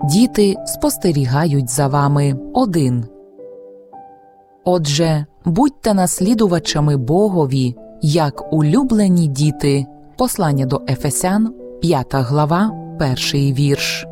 Діти спостерігають за вами. 1. Отже, будьте наслідувачами Богові, як улюблені діти. Послання до Ефесян, 5 глава, 1 вірш.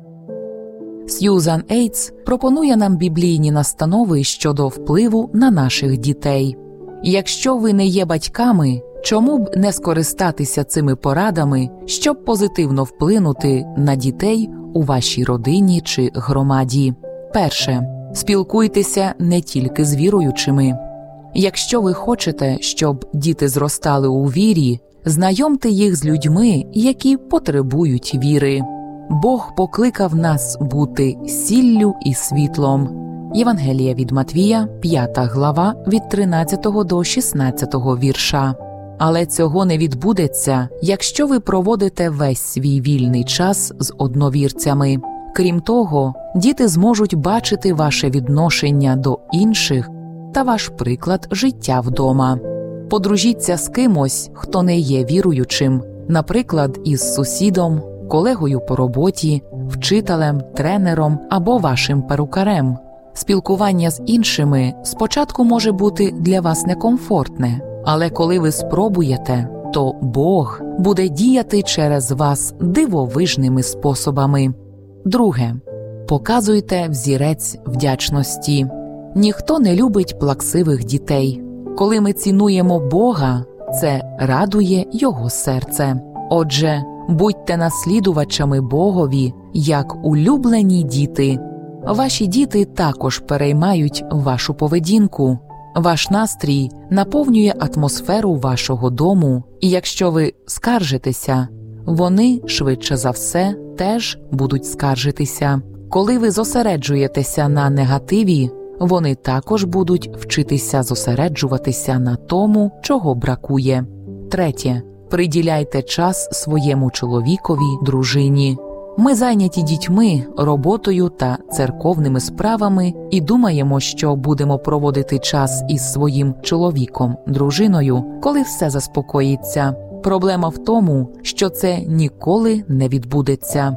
Сьюзан Ейтс пропонує нам біблійні настанови щодо впливу на наших дітей. Якщо ви не є батьками, чому б не скористатися цими порадами, щоб позитивно вплинути на дітей у вашій родині чи громаді? Перше. Спілкуйтеся не тільки з віруючими. Якщо ви хочете, щоб діти зростали у вірі, знайомте їх з людьми, які потребують віри. Бог покликав нас бути сіллю і світлом. Євангелія від Матвія, 5 глава, від 13 до 16 вірша. Але цього не відбудеться, якщо ви проводите весь свій вільний час з одновірцями. Крім того, діти зможуть бачити ваше відношення до інших та ваш приклад життя вдома. Подружіться з кимось, хто не є віруючим, наприклад, із сусідом, колегою по роботі, вчителем, тренером або вашим перукарем. Спілкування з іншими спочатку може бути для вас некомфортне, але коли ви спробуєте, то Бог буде діяти через вас дивовижними способами. Друге. Показуйте взірець вдячності. Ніхто не любить плаксивих дітей. Коли ми цінуємо Бога, це радує Його серце. Отже, будьте наслідувачами Богові, як улюблені діти. Ваші діти також переймають вашу поведінку. Ваш настрій наповнює атмосферу вашого дому, і якщо ви скаржитеся, вони, швидше за все, теж будуть скаржитися. Коли ви зосереджуєтеся на негативі, вони також будуть вчитися зосереджуватися на тому, чого бракує. Третє. Приділяйте час своєму чоловікові, дружині. Ми зайняті дітьми, роботою та церковними справами і думаємо, що будемо проводити час із своїм чоловіком, дружиною, коли все заспокоїться. Проблема в тому, що це ніколи не відбудеться.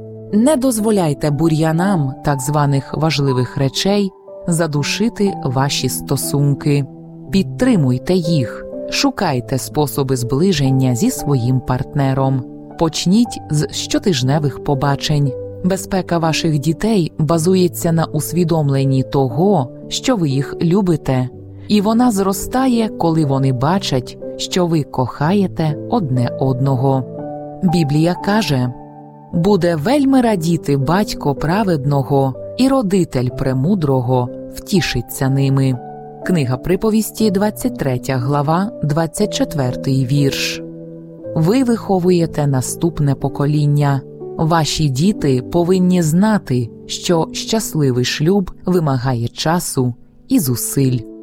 Не дозволяйте бур'янам так званих важливих речей задушити ваші стосунки. Підтримуйте їх. Шукайте способи зближення зі своїм партнером. Почніть з щотижневих побачень. Безпека ваших дітей базується на усвідомленні того, що ви їх любите. І вона зростає, коли вони бачать, що ви кохаєте одне одного. Біблія каже: «Буде вельми радіти батько праведного, і родитель премудрого втішиться ними». Книга Приповісті, 23 глава, 24 вірш. Ви виховуєте наступне покоління. Ваші діти повинні знати, що щасливий шлюб вимагає часу і зусиль.